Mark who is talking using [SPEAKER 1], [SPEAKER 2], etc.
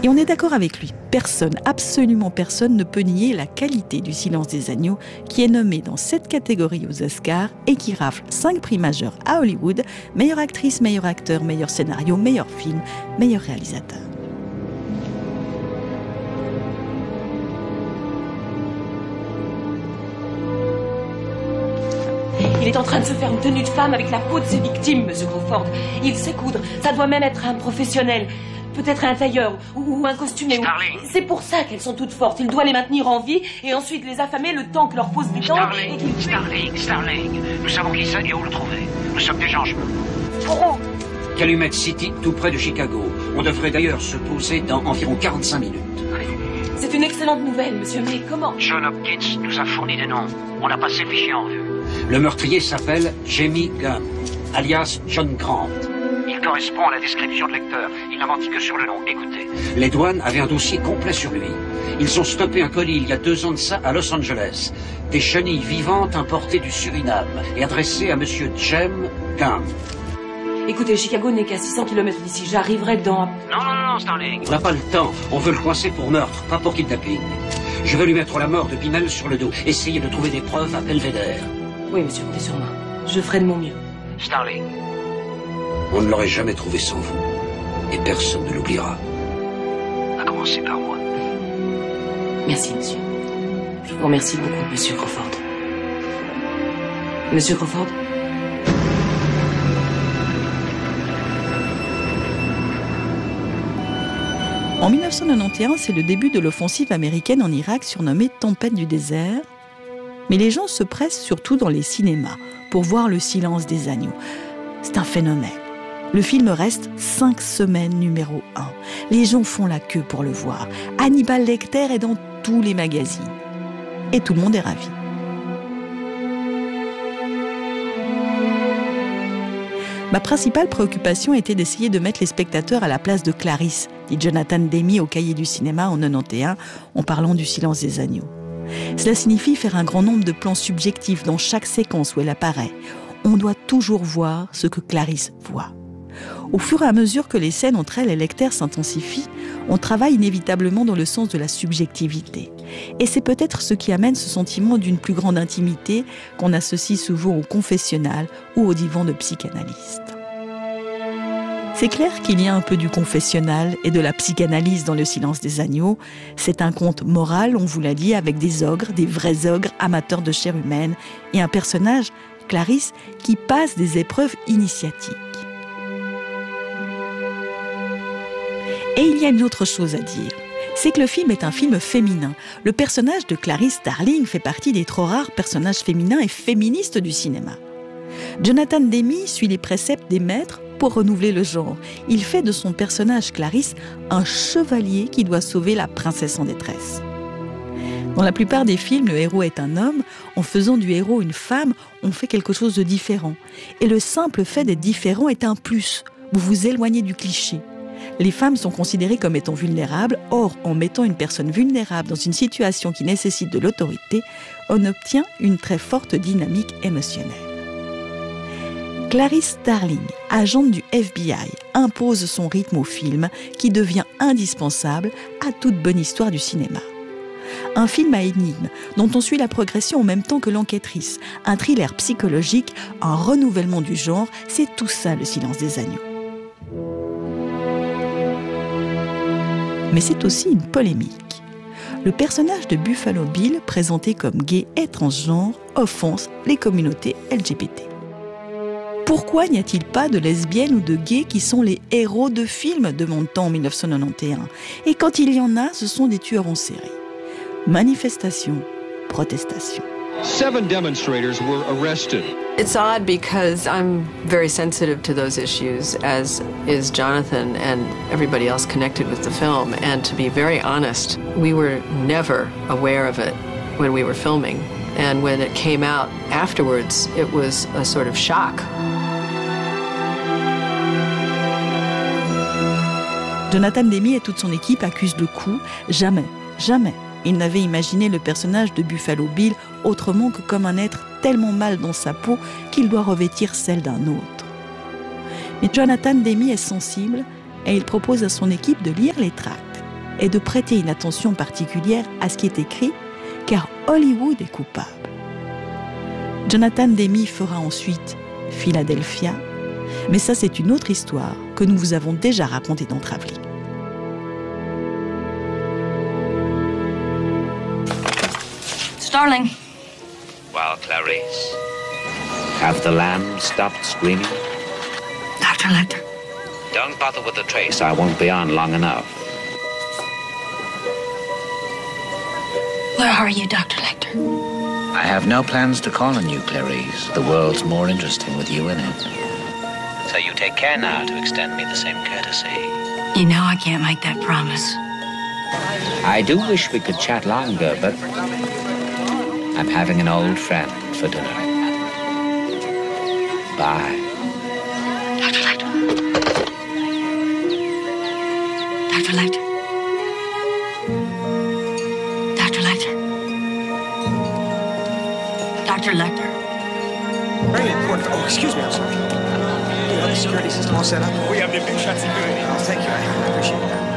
[SPEAKER 1] Et on est d'accord avec lui. Personne, absolument personne ne peut nier la qualité du Silence des agneaux qui est nommé dans 7 catégories aux Oscars et qui rafle 5 prix majeurs à Hollywood, meilleure actrice, meilleur acteur, meilleur scénario, meilleur film, meilleur réalisateur.
[SPEAKER 2] Il est en train de se faire une tenue de femme avec la peau de ses victimes, Monsieur Crawford. Il sait coudre. Ça doit même être un professionnel. Peut-être un tailleur ou un costumier. C'est pour ça qu'elles sont toutes fortes. Il doit les maintenir en vie et ensuite les affamer le temps que leur peau se détende.
[SPEAKER 3] Starling. Nous savons qui c'est et où le trouver. Nous sommes déjà en chemin.
[SPEAKER 2] Oh.
[SPEAKER 4] Calumet City, tout près de Chicago. On devrait d'ailleurs se poser dans environ 45 minutes.
[SPEAKER 2] C'est une excellente nouvelle, monsieur, mais comment?
[SPEAKER 3] John Hopkins nous a fourni des noms. On a passé fichier en vue.
[SPEAKER 4] Le meurtrier s'appelle Jamie Gunn, alias John Grant.
[SPEAKER 3] Il correspond à la description de lecteur. Il n'a menti que sur le nom. Écoutez.
[SPEAKER 4] Les douanes avaient un dossier complet sur lui. Ils ont stoppé un colis il y a 2 ans de ça à Los Angeles. Des chenilles vivantes importées du Suriname et adressées à monsieur Jem Gunn.
[SPEAKER 2] Écoutez, Chicago n'est qu'à 600 km d'ici. J'arriverai dans...
[SPEAKER 3] Non, Starling.
[SPEAKER 4] On n'a pas le temps. On veut le coincer pour meurtre, pas pour kidnapping. Je veux lui mettre la mort de Bimmel sur le dos. Essayer de trouver des preuves à Belvedere.
[SPEAKER 2] Oui, monsieur, comptez sur moi. Je ferai de mon mieux.
[SPEAKER 3] Starling.
[SPEAKER 4] On ne l'aurait jamais trouvé sans vous. Et personne ne l'oubliera.
[SPEAKER 3] À commencer par moi.
[SPEAKER 2] Merci, monsieur. Je vous remercie beaucoup, monsieur Crawford. Monsieur Crawford?
[SPEAKER 1] En 1991, c'est le début de l'offensive américaine en Irak surnommée Tempête du désert. Mais les gens se pressent surtout dans les cinémas pour voir le Silence des agneaux. C'est un phénomène. Le film reste 5 semaines numéro 1. Les gens font la queue pour le voir. Hannibal Lecter est dans tous les magazines. Et tout le monde est ravi. Ma principale préoccupation était d'essayer de mettre les spectateurs à la place de Clarisse, dit Jonathan Demme au Cahier du cinéma en 91, en parlant du Silence des agneaux. Cela signifie faire un grand nombre de plans subjectifs dans chaque séquence où elle apparaît. On doit toujours voir ce que Clarisse voit. Au fur et à mesure que les scènes entre elle et Lecter s'intensifient, on travaille inévitablement dans le sens de la subjectivité. Et c'est peut-être ce qui amène ce sentiment d'une plus grande intimité qu'on associe souvent au confessionnal ou au divan de psychanalyste. C'est clair qu'il y a un peu du confessionnal et de la psychanalyse dans le Silence des agneaux. C'est un conte moral, on vous l'a dit, avec des ogres, des vrais ogres amateurs de chair humaine et un personnage, Clarisse, qui passe des épreuves initiatiques. Et il y a une autre chose à dire, c'est que le film est un film féminin. Le personnage de Clarice Starling fait partie des trop rares personnages féminins et féministes du cinéma. Jonathan Demme suit les préceptes des maîtres pour renouveler le genre. Il fait de son personnage Clarisse un chevalier qui doit sauver la princesse en détresse. Dans la plupart des films, le héros est un homme. En faisant du héros une femme, on fait quelque chose de différent. Et le simple fait d'être différent est un plus. Vous vous éloignez du cliché. Les femmes sont considérées comme étant vulnérables. Or, en mettant une personne vulnérable dans une situation qui nécessite de l'autorité, on obtient une très forte dynamique émotionnelle. Clarice Starling, agente du FBI, impose son rythme au film qui devient indispensable à toute bonne histoire du cinéma. Un film à énigme dont on suit la progression en même temps que l'enquêtrice, un thriller psychologique, un renouvellement du genre, c'est tout ça le Silence des agneaux. Mais c'est aussi une polémique. Le personnage de Buffalo Bill, présenté comme gay et transgenre, offense les communautés LGBT. Pourquoi n'y a-t-il pas de lesbiennes ou de gays qui sont les héros de films, demande-t-on en 1991. Et quand il y en a, ce sont des tueurs en série. Manifestation, protestation.
[SPEAKER 5] 7 demonstrators were arrested.
[SPEAKER 6] It's odd because I'm very sensitive to those issues, as is Jonathan and everybody else connected with the film. And to be very honest, we were never aware of it when we were filming. And when it came out afterwards, it was a sort of shock.
[SPEAKER 1] Jonathan Demme et toute son équipe accusent le coup. Jamais, jamais, ils n'avaient imaginé le personnage de Buffalo Bill autrement que comme un être tellement mal dans sa peau qu'il doit revêtir celle d'un autre. Mais Jonathan Demme est sensible et il propose à son équipe de lire les tracts. est de prêter une attention particulière à ce qui est écrit, car Hollywood est coupable. Jonathan Demme fera ensuite Philadelphia, mais ça c'est une autre histoire que nous vous avons déjà racontée dans Travelling.
[SPEAKER 7] Starling.
[SPEAKER 3] Well, Clarice, have the lambs stopped screaming?
[SPEAKER 7] Dr. Lecter.
[SPEAKER 3] Don't bother with the trace. I won't be on long enough.
[SPEAKER 7] Where are you, Dr. Lecter?
[SPEAKER 3] I have no plans to call on you, Clarice. The world's more interesting with you in it. So you take care now to extend me the same courtesy.
[SPEAKER 7] You know I can't make that promise.
[SPEAKER 3] I do wish we could chat longer, but I'm having an old friend for dinner. Bye.
[SPEAKER 7] Dr. Lecter. Dr. Lecter. Dr. Lecter. Dr. Lecter.
[SPEAKER 8] Very important. Oh, excuse me, I'm sorry. You have the security system all set up?
[SPEAKER 9] We have the big shot security.
[SPEAKER 8] Oh, thank you. I appreciate that.